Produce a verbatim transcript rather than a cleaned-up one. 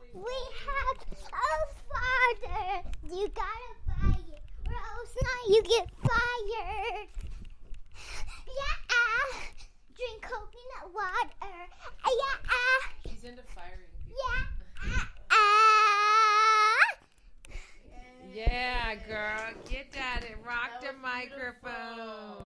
We have a father. You gotta buy it, or else not you get fired. Yeah. Drink coconut water. Yeah. She's into firing people. Yeah. Yeah, girl. Get at it. Rock the microphone.